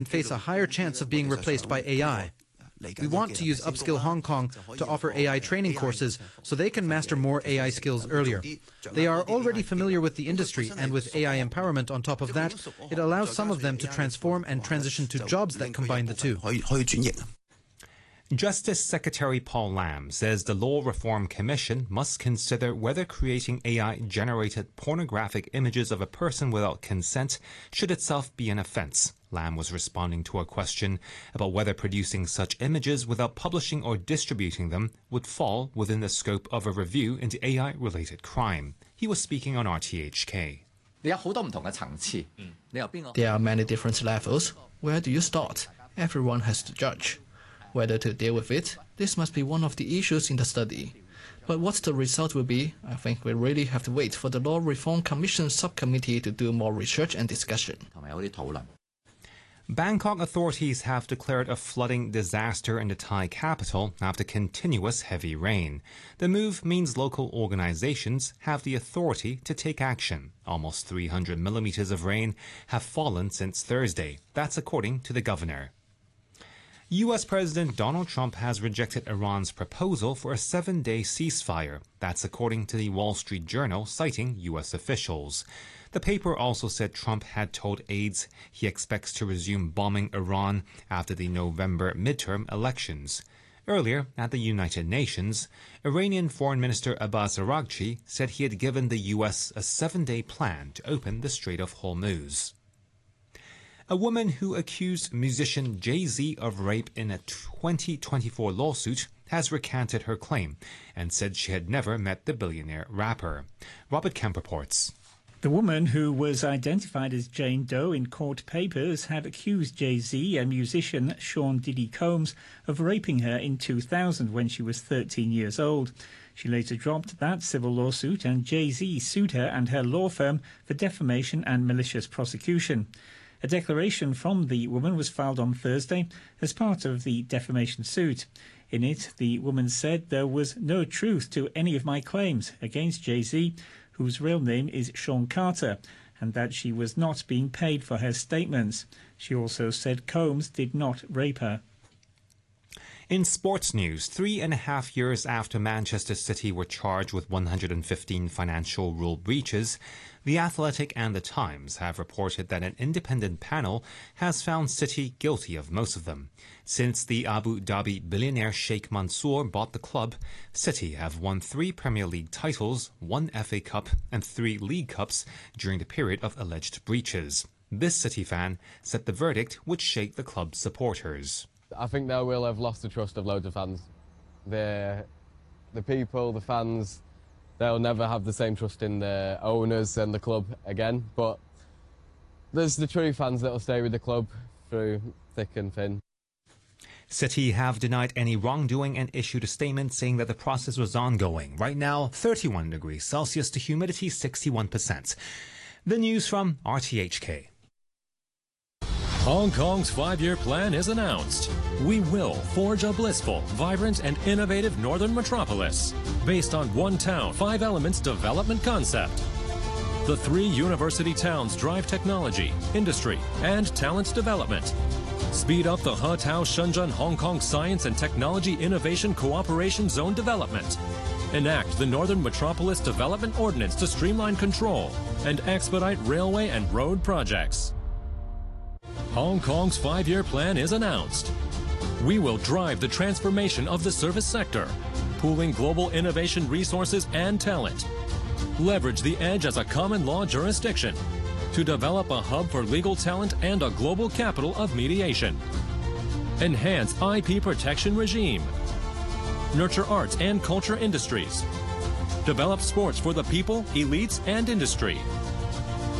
face a higher chance of being replaced by AI. We want to use Upskill Hong Kong to offer AI training courses so they can master more AI skills earlier. They are already familiar with the industry, and with AI empowerment on top of that, it allows some of them to transform and transition to jobs that combine the two. Justice Secretary Paul Lam says the Law Reform Commission must consider whether creating AI-generated pornographic images of a person without consent should itself be an offence. Lam was responding to a question about whether producing such images without publishing or distributing them would fall within the scope of a review into AI-related crime. He was speaking on RTHK. There are many different levels. Where do you start? Everyone has to judge. Whether to deal with it, this must be one of the issues in the study. But what the result will be, I think we really have to wait for the Law Reform Commission subcommittee to do more research and discussion. Bangkok authorities have declared a flooding disaster in the Thai capital after continuous heavy rain. The move means local organizations have the authority to take action. Almost 300 millimeters of rain have fallen since Thursday. That's according to the governor. U.S. President Donald Trump has rejected Iran's proposal for a 7-day ceasefire. That's according to the Wall Street Journal, citing U.S. officials. The paper also said Trump had told aides he expects to resume bombing Iran after the November midterm elections. Earlier, at the United Nations, Iranian Foreign Minister Abbas Araghchi said he had given the U.S. a 7-day plan to open the Strait of Hormuz. A woman who accused musician Jay-Z of rape in a 2024 lawsuit has recanted her claim and said she had never met the billionaire rapper. Robert Kemp reports. The woman, who was identified as Jane Doe in court papers, had accused Jay-Z and musician Sean Diddy Combs of raping her in 2000 when she was 13 years old. She later dropped that civil lawsuit, and Jay-Z sued her and her law firm for defamation and malicious prosecution. A declaration from the woman was filed on Thursday as part of the defamation suit. In it, the woman said there was no truth to any of my claims against Jay-Z, whose real name is Sean Carter, and that she was not being paid for her statements. She also said Combs did not rape her. In sports news, 3.5 years after Manchester City were charged with 115 financial rule breaches, The Athletic and The Times have reported that an independent panel has found City guilty of most of them. Since the Abu Dhabi billionaire Sheikh Mansour bought the club, City have won 3 Premier League titles, 1 FA Cup and 3 League Cups during the period of alleged breaches. This City fan said the verdict would shake the club's supporters. I think they will have lost the trust of loads of fans. The people, the fans, they'll never have the same trust in the owners and the club again. But there's the true fans that will stay with the club through thick and thin. City have denied any wrongdoing and issued a statement saying that the process was ongoing. Right now, 31 degrees Celsius to humidity 61%. The news from RTHK. Hong Kong's 5-year plan is announced. We will forge a blissful, vibrant, and innovative northern metropolis based on one town, 5 elements development concept. The 3 university towns drive technology, industry, and talent development. Speed up the He-Tao Shenzhen Hong Kong Science and Technology Innovation Cooperation Zone development. Enact the Northern Metropolis Development Ordinance to streamline control and expedite railway and road projects. Hong Kong's 5-year plan is announced. We will drive the transformation of the service sector, pooling global innovation resources and talent. Leverage the edge as a common law jurisdiction to develop a hub for legal talent and a global capital of mediation. Enhance IP protection regime. Nurture arts and culture industries. Develop sports for the people, elites, and industry.